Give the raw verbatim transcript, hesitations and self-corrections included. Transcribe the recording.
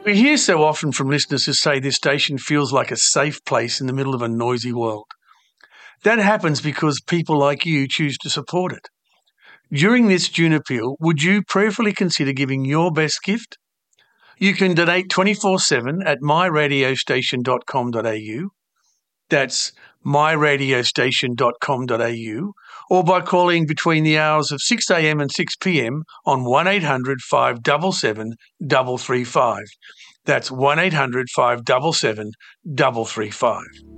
We hear so often from listeners who say this station feels like a safe place in the middle of a noisy world. That happens because people like you choose to support it. During this June appeal, would you prayerfully consider giving your best gift? You can donate twenty-four seven at my radio station dot com dot a u. That's my radio station dot com dot a u, or by calling between the hours of six a m and six p m on one eight hundred five seven seven three three five. That's one eight hundred five seven seven three three five.